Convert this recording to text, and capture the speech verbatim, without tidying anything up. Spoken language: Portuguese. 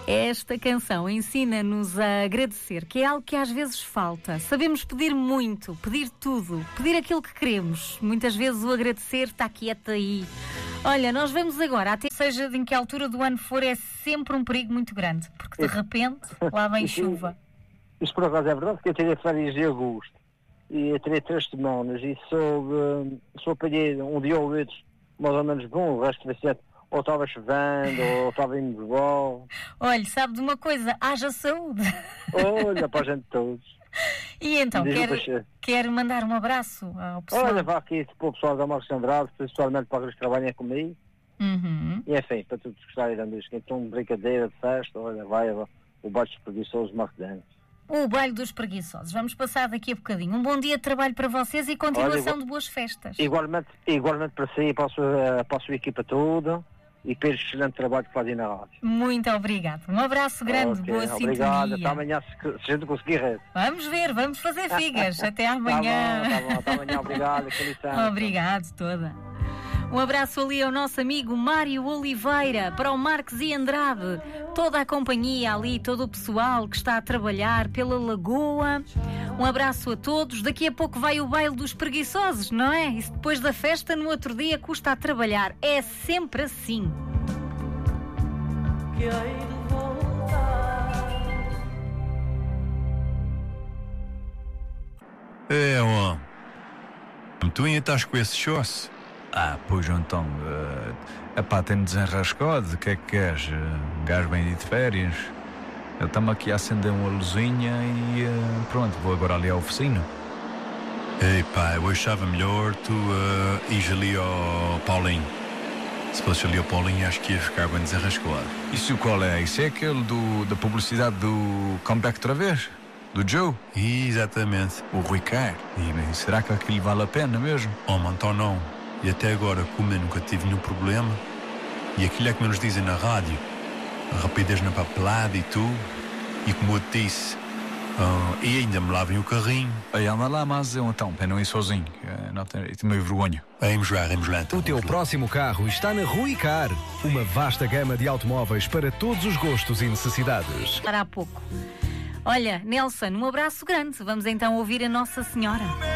Esta canção ensina-nos a agradecer, que é algo que às vezes falta. Sabemos pedir muito, pedir tudo, pedir aquilo que queremos. Muitas vezes o agradecer está quieto aí. Olha, nós vamos agora, até seja de em que altura do ano for, é sempre um perigo muito grande, porque de repente lá vem chuva. Isso por acaso é verdade, porque eu tirei férias de agosto e eu tirei três semanas e só, só apanhei um dia ou outro mais ou menos bom, o resto vai ser ou estava chovendo, ou estava indo igual. Olha, sabe de uma coisa? Haja saúde. Olha, para a gente todos. E então, quer, quer mandar um abraço ao pessoal? Olha, vá aqui para o pessoal da Marcos Andrade, principalmente para aqueles que trabalham comigo. Uhum. E enfim, para todos gostarem da música. Então, brincadeira de festa, olha, vai o baile dos preguiçosos marcados. O baile dos preguiçosos. Vamos passar daqui a bocadinho. Um bom dia de trabalho para vocês e continuação olha, igual, de boas festas. Igualmente, igualmente para si e para a sua, para a sua equipa toda. E pelo excelente trabalho que fazem na rádio. Muito obrigado. Um abraço grande, okay, boa obrigado. sintonia. Até amanhã, se, se a gente conseguir reto. Vamos ver, vamos fazer figas. Até amanhã. Tá bom, tá bom. Até amanhã, obrigado. Com licença. Obrigado, toda. Um abraço ali ao nosso amigo Mário Oliveira, para o Marcos e Andrade, toda a companhia ali, todo o pessoal que está a trabalhar pela Lagoa. Um abraço a todos. Daqui a pouco vai o baile dos preguiçosos, não é? E depois da festa, no outro dia, custa a trabalhar. É sempre assim. Que hei de voltar. É, ó. Tu ainda estás com esse chosse? Ah, pois então, uh, epá, tem desenrascado, o que é que queres? Um gajo bem de férias. Eu estamos aqui a acender uma luzinha e uh, pronto, vou agora ali à oficina. Ei pá, eu achava melhor tu uh, ires ali ao Paulinho. Se fosse ali ao Paulinho, acho que ia ficar bem desenrascado. Isso qual é? Isso é aquele do, da publicidade do Comeback outra vez? Do Joe? Exatamente. O Ricardo. E bem, será que aquilo vale a pena mesmo? Oh, mano, então não. E até agora, como eu nunca tive nenhum problema, e aquilo é como eles dizem na rádio, a rapidez na papelada e tudo, e como eu te disse, uh, e ainda me lavem o carrinho. Aí anda lá, mas eu então, para não ir sozinho, eu não tenho, eu tenho meio vergonha. Vamos lá, vamos lá. O teu próximo carro está na Ruicar, uma vasta gama de automóveis para todos os gostos e necessidades. Para há pouco. Olha, Nelson, um abraço grande. Vamos então ouvir a Nossa Senhora.